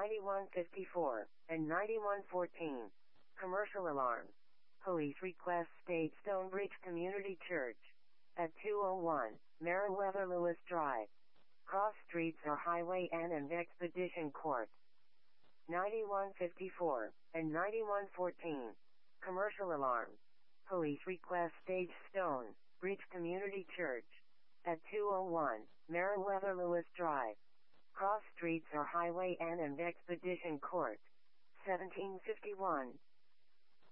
9154, and 9114. Commercial alarm. Police request state Stonebridge Community Church. At 201, Meriwether Lewis Drive. Cross streets or Highway N and Expedition Court. 9154, and 9114. Commercial alarm. Police request stage Stone Bridge Community Church. At 201, Meriwether Lewis Drive. Cross streets or Highway N and Expedition Court. 1751,